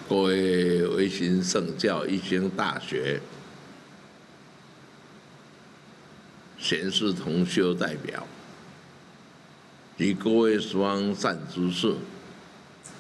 各位维新圣教一经大学贤士同修代表及各位双善知识，